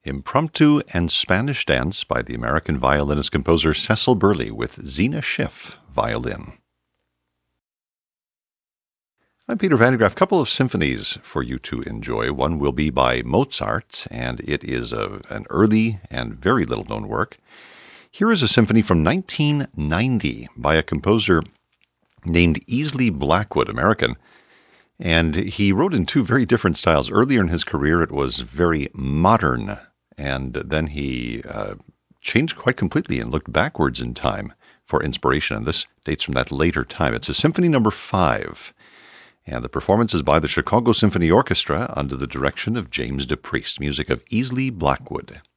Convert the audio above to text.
Impromptu and Spanish Dance by the American violinist-composer Cecil Burley with Zena Schiff, violin. I'm Peter Van de Graaff. A couple of symphonies for you to enjoy. One will be by Mozart, and it is an early and very little-known work. Here is a symphony from 1990 by a composer named Easley Blackwood, American. And he wrote in two very different styles. Earlier in his career, it was very modern, and then he changed quite completely and looked backwards in time for inspiration. And this dates from that later time. It's a Symphony Number 5, and the performance is by the Chicago Symphony Orchestra under the direction of James DePriest. Music of Easley Blackwood.